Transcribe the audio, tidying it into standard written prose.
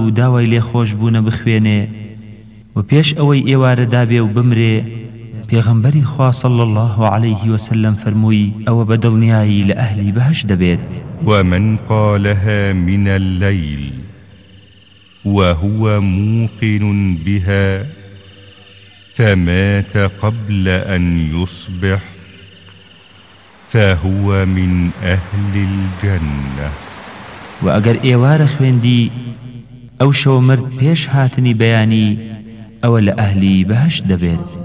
و داوای لێخۆش بوونە بخوێنێ و پێش ئەوەی ئێوارە دابێ و بمرێ پێغەمبەری خوا صلی الله عليه وسلم فەرمووی ئەوە بەدڵنیایی لە ئەهلی بەهشت دەبێت. ومن قالها من الليل وهو موقن بها فمات قبل أن يصبح فهو من أهل الجنة. وأجر إيوار خويندي أو شو مرد بيش هاتني بياني أو لأهلي بهشت دبيت.